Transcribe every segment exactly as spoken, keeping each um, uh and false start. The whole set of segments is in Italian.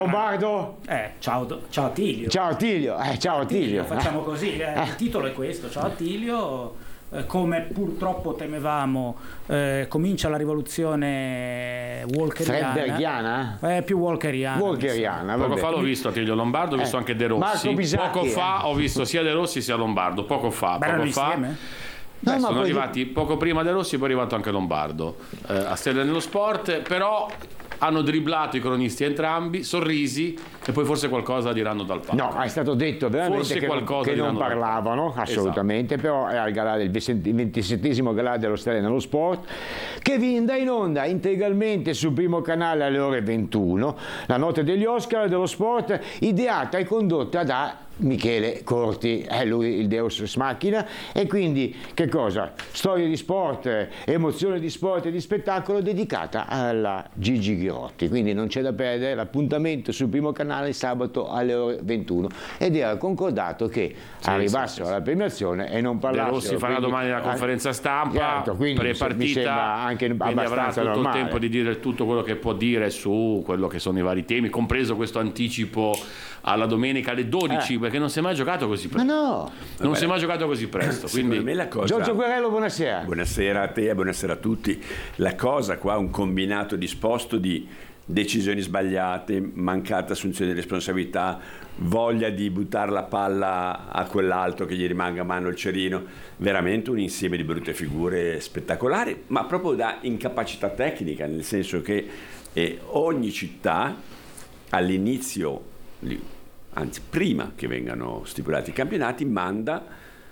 Lombardo? Eh, ciao, ciao Attilio. Ciao Attilio, eh, ciao Attilio. Attilio, facciamo così, eh, il titolo è questo, ciao Attilio, eh, come purtroppo temevamo, eh, comincia la rivoluzione walkeriana. Fredberghiana? Eh, più walkeriana. Walkeriana, Poco vabbè. fa l'ho visto Attilio Lombardo, ho visto Eh, anche De Rossi. Marco Bisacchi, Poco fa eh. ho visto sia De Rossi sia Lombardo, poco fa. Beh, poco erano fa. insieme? Beh, No, ma sono poi- arrivati poco prima De Rossi, poi è arrivato anche Lombardo eh, a Stelle nello Sport, però hanno dribblato i cronisti entrambi, sorrisi e poi forse qualcosa diranno dal palco. No, è stato detto veramente Forse che, non, qualcosa che non diranno dal parlavano, palco. assolutamente, però è al galà del ventisettesimo galà dello Stelle nello Sport, che vi andrà in onda integralmente sul primo canale alle ore ventuno, la notte degli Oscar dello Sport, ideata e condotta da Michele Corti, è lui il Deus Ex Machina, e quindi che cosa? Storie di sport, emozione di sport e di spettacolo dedicata alla Gigi Ghirotti, quindi non c'è da perdere, l'appuntamento sul primo canale sabato alle ore ventuno, ed era concordato che Sì, arrivassero sì, sì. alla premiazione e non De parlassero. Rossi farà quindi- domani la conferenza stampa Certo, quindi mi pre-partita, sembra anche quindi avrà abbastanza tutto normale. il tempo di dire tutto quello che può dire su quello che sono i vari temi, compreso questo anticipo alla domenica alle dodici, Eh. perché non si è mai giocato così Ma presto. no! Non si è mai giocato così presto, Secondo quindi me la cosa... Giorgio Guerrero, buonasera. Buonasera a te e buonasera a tutti. La cosa qua è un combinato disposto di decisioni sbagliate, mancata assunzione di responsabilità, voglia di buttare la palla a quell'altro che gli rimanga a mano il cerino, veramente un insieme di brutte figure spettacolari, ma proprio da incapacità tecnica, nel senso che eh, ogni città all'inizio, li- anzi prima che vengano stipulati i campionati, manda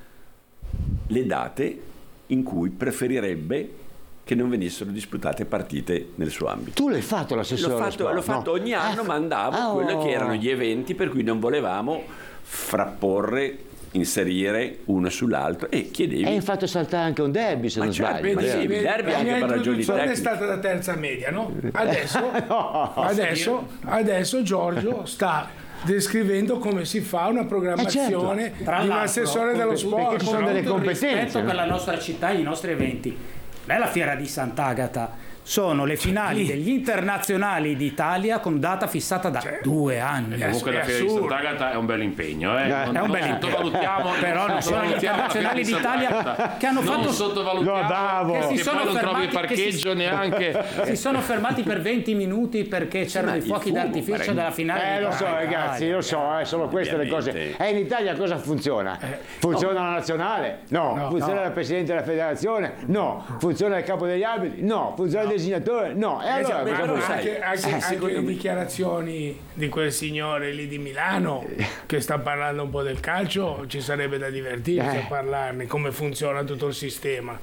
le date in cui preferirebbe che non venissero disputate partite nel suo ambito. Tu l'hai fatto l'assessore L'ho allo fatto, sport, l'ho fatto no? ogni anno, Eh, mandavo ah, quello oh. che erano gli eventi per cui non volevamo frapporre, inserire uno sull'altro e chiedevi... E hai fatto saltare anche un derby, se Ma non certo, sbaglio. vedi, vero? sì, il derby anche per ragioni l'introduzione è tecniche. stata da terza media, no? Adesso, No. adesso, adesso Giorgio sta descrivendo come si fa una programmazione Tra di un l'altro, assessore dello con- sport. perché ci sono con delle tutto il competenze, rispetto no? per la nostra città e i nostri eventi. Non è la fiera di Sant'Agata, sono le finali degli internazionali d'Italia con data fissata da due anni. Comunque la è fiera di assurdo. Sant'Agata è un bel impegno, eh. Eh, non, è un non bel impegno. sottovalutiamo, Però non sono gli sottovalutiamo la fiera internazionali di d'Italia Sant'Agata. che hanno non fatto- sottovalutiamo No, bravo. che, Che si poi sono non trovi il fermati- che si- parcheggio neanche. Si sono fermati per venti minuti perché c'erano ma i il fuochi fumo, d'artificio ma- della finale. Eh, di lo so Coppa ragazzi, Italia. lo so, eh, sono queste le cose. Ovviamente. E in Italia cosa funziona? Funziona la nazionale? No. No, Funziona no. il presidente della federazione? No. Funziona il capo degli arbitri? No. Funziona il designatore? No. E allora Esatto, cosa però vuoi? sai, Anche, anche- eh, anche secondo le me- dichiarazioni di quel signore lì di Milano che sta parlando un po' del calcio, ci sarebbe da divertirsi Eh. a parlarne, come funziona tutto il sistema.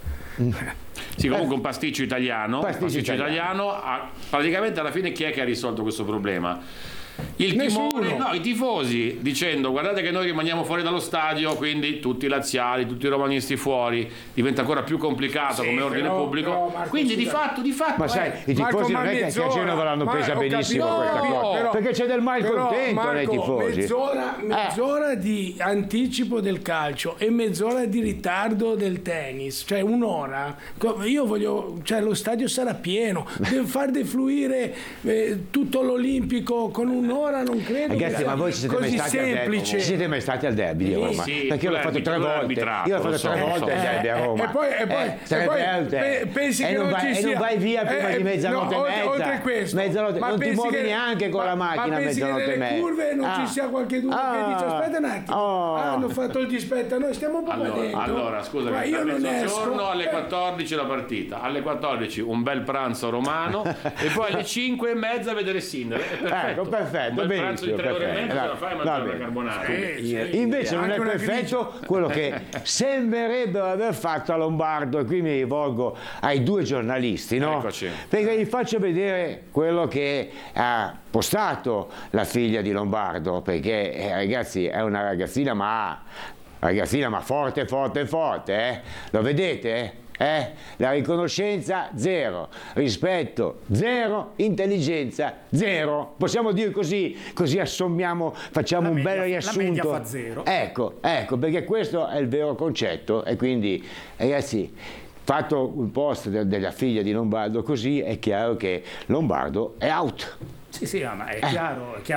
Sì, comunque un pasticcio italiano, Pasticcio pasticcio italiano, ha- praticamente alla fine chi è che ha risolto questo problema? Il Nessuno. timone, no, i tifosi, dicendo guardate che noi rimaniamo fuori dallo stadio, quindi tutti i laziali, tutti i romanisti fuori, diventa ancora più complicato Sì, come ordine però- pubblico, però, Marco, quindi di scusa. fatto, di fatto, Ma eh, sai, i Marco, tifosi ma non è che a mezz'ora- Genova l'hanno ma presa ho benissimo capito, questa ho cosa, capito, però- perché c'è del però, malcontento nei Marco, tifosi. Mezz'ora, mezz'ora di anticipo del calcio e mezz'ora di ritardo del tennis, cioè un'ora. Co- Io voglio, cioè lo stadio sarà pieno, deve far defluire eh, tutto l'Olimpico con un'ora, non credo. Ragazzi, che ma sia voi ci siete mai così stati al derby? semplice. Ci siete mai stati al derby di Sì, Roma? sì, Perché io l'ho fatto tre quello è volte. arbitrato, Io l'ho fatto lo so, tre lo volte so. il derby a Eh, Roma. e poi, e poi, Eh, tre e poi volte. pe- pensi E che non non vai- ci e sia non vai via prima eh, di mezzanotte no, e oltre- mezza. oltre questo, Mezzanotte- ma non ti pensi muovi che- neanche con ma- la macchina ma a pensi che mezzanotte e nelle mezza. curve non Ah. ci sia qualcuno Ah. che dice aspetta un attimo, Oh. ah, hanno fatto il dispetto a noi, stiamo un po' qua Allora, dentro. allora scusa, ma io a non mezzogiorno esco alle eh, quattordici la partita, alle quattordici un bel pranzo romano e poi alle cinque e mezza vedere Sinner. È perfetto. Ecco, perfetto, un bel pranzo di benissimo, tre ore e perfetto. mezza ce la fai a Va mangiare una bene. carbonara. sì, sì. Invece non è Anche una perfetto quello che sembrerebbe aver fatto a Lombardo, e qui mi rivolgo ai due giornalisti, no? Eccoci. Perché vi faccio vedere quello che ha postato la figlia di Lombardo, perché eh, ragazzi è una ragazzina ma ragazzina ma forte forte forte, eh? Lo vedete? Eh? La riconoscenza zero, rispetto zero, intelligenza zero, possiamo dire così, così assommiamo, facciamo La un media- bel la riassunto. media fa zero. Ecco, ecco, perché questo è il vero concetto, e quindi ragazzi, fatto un post de- della figlia di Lombardo così, è chiaro che Lombardo è out. Sì, sì, ma è chiaro, è chiaro